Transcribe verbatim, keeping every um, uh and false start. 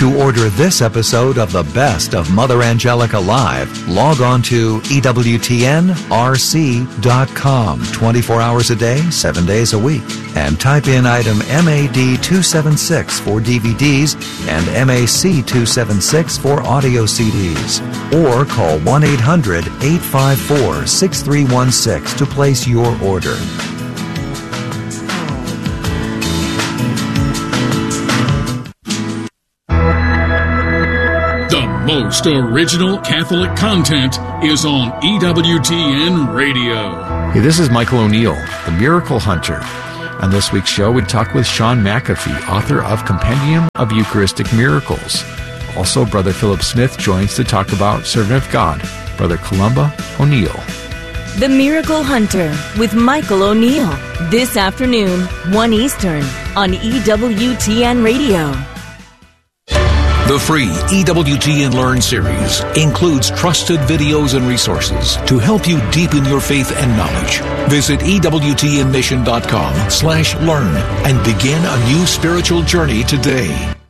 To order this episode of the Best of Mother Angelica Live, log on to E W T N R C dot com twenty-four hours a day, seven days a week, and type in item M A D two seventy-six for D V Ds and M A C two seventy-six for audio C Ds. Or call one eight hundred, eight five four, six three one six to place your order. Most original Catholic content is on E W T N Radio. Hey, this is Michael O'Neill, the Miracle Hunter. On this week's show, we talk with Sean McAfee, author of Compendium of Eucharistic Miracles. Also, Brother Philip Smith joins to talk about Servant of God, Brother Columba O'Neill. The Miracle Hunter with Michael O'Neill. This afternoon, one Eastern, on E W T N Radio. The free E W T N Learn series includes trusted videos and resources to help you deepen your faith and knowledge. Visit E W T N mission dot com slash learn and begin a new spiritual journey today.